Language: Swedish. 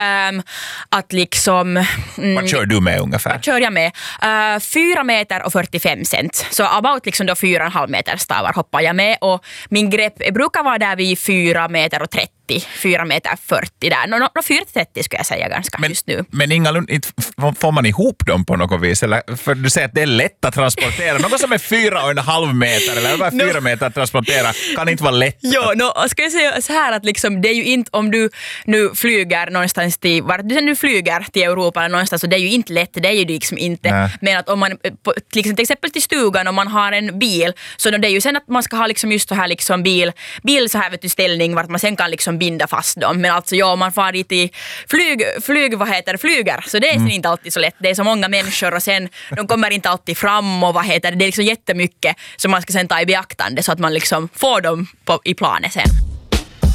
Att liksom... Vad kör du med ungefär? Vad kör jag med? 4 meter och 45 cent. Så about liksom då 4,5 meter stavar hoppar jag med. Och min grepp brukar vara där vid 4 meter och 30. 4 meter 40 där. 4,30 skulle jag säga ganska just nu. Men ingalunda, får man ihop dem på något vis? Eller, för du säger att det är lätt att transportera. Något som är 4,5 meter eller bara 4 meter att transportera kan inte vara lätt. Jo, ska jag säga så här att liksom, det är ju inte om du nu flyger någonstans till, vart du nu flyger till Europa eller någonstans, så det är ju inte lätt, det är ju liksom inte. Nej. Men att om man, liksom, till exempel till stugan, om man har en bil, så det är ju sen att man ska ha liksom just så här liksom bil så här vet du, ställning vart man sen kan liksom binda fast dem. Men alltså om man far dit i flyger, så det är inte alltid så lätt. Det är så många människor och sen de kommer inte alltid fram och det är liksom jättemycket som man ska sen ta i beaktande så att man liksom får dem i planen sen.